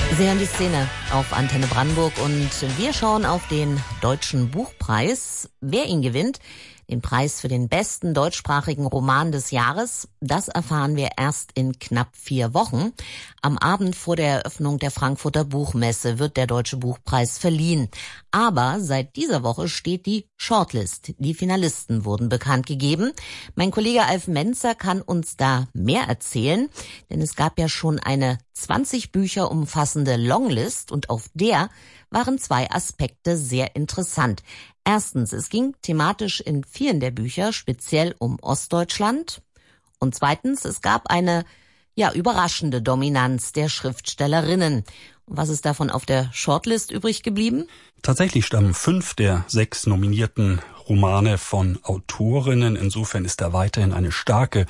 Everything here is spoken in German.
Sie hören die Szene auf Antenne Brandenburg und wir schauen auf den Deutschen Buchpreis. Wer ihn gewinnt, den Preis für den besten deutschsprachigen Roman des Jahres, das erfahren wir erst in knapp 4 Wochen. Am Abend vor der Eröffnung der Frankfurter Buchmesse wird der Deutsche Buchpreis verliehen. Aber seit dieser Woche steht die Shortlist. Die Finalisten wurden bekannt gegeben. Mein Kollege Alf Menzer kann uns da mehr erzählen, denn es gab ja schon eine 20 Bücher umfassende Longlist und auf der waren 2 Aspekte sehr interessant. Erstens, es ging thematisch in vielen der Bücher speziell um Ostdeutschland. Und zweitens, es gab eine überraschende Dominanz der Schriftstellerinnen. Und was ist davon auf der Shortlist übrig geblieben? Tatsächlich stammen 5 der 6 nominierten Romane von Autorinnen. Insofern ist da weiterhin eine starke